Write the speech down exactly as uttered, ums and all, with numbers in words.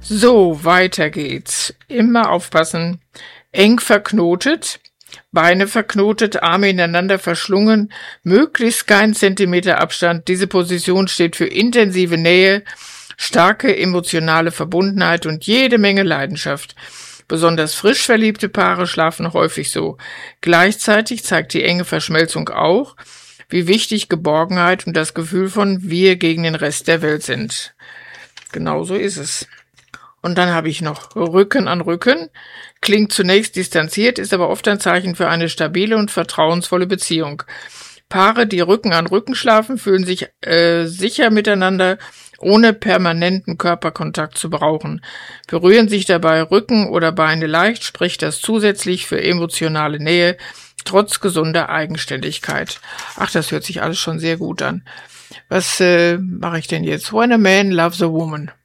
So, weiter geht's. Immer aufpassen. Eng verknotet, Beine verknotet, Arme ineinander verschlungen, möglichst kein Zentimeter Abstand. Diese Position steht für intensive Nähe, starke emotionale Verbundenheit und jede Menge Leidenschaft. Besonders frisch verliebte Paare schlafen häufig so. Gleichzeitig zeigt die enge Verschmelzung auch, wie wichtig Geborgenheit und das Gefühl von wir gegen den Rest der Welt sind. Genauso ist es. Und dann habe ich noch Rücken an Rücken. Klingt zunächst distanziert, ist aber oft ein Zeichen für eine stabile und vertrauensvolle Beziehung. Paare, die Rücken an Rücken schlafen, fühlen sich äh, sicher miteinander, ohne permanenten Körperkontakt zu brauchen. Berühren sich dabei Rücken oder Beine leicht, spricht das zusätzlich für emotionale Nähe, trotz gesunder Eigenständigkeit. Ach, das hört sich alles schon sehr gut an. Was äh, mache ich denn jetzt? When a man loves a woman.